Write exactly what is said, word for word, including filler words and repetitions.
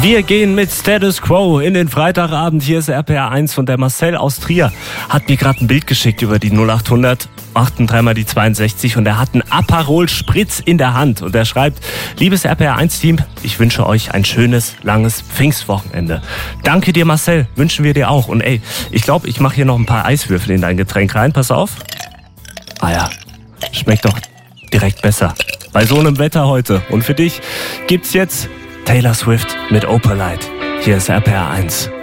Wir gehen mit Status Quo in den Freitagabend. Hier ist R P R eins und der Marcel aus Trier hat mir gerade ein Bild geschickt über die null acht hundert, achten dreimal die zweiundsechzig und er hat einen Aperol Spritz in der Hand und er schreibt: Liebes R P R eins Team, ich wünsche euch ein schönes, langes Pfingstwochenende. Danke dir, Marcel, wünschen wir dir auch. Und ey, ich glaube, ich mache hier noch ein paar Eiswürfel in dein Getränk rein. Pass auf. Ah ja, schmeckt doch direkt besser. Bei so einem Wetter heute. Und für dich gibt's jetzt Taylor Swift mit Opalite. Hier ist R P R eins.